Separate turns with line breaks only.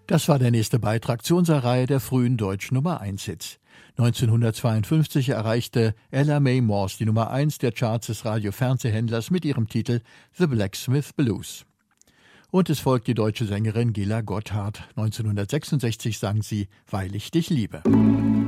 Das war der nächste Beitrag zu unserer Reihe der frühen deutschen Nummer-1-Hits. 1952 erreichte Ella Mae Morse die Nummer 1 der Charts des Radio-Fernsehhändlers mit ihrem Titel The Blacksmith Blues. Und es folgt die deutsche Sängerin Gela Gotthard. 1966 sang sie »Weil ich dich liebe«.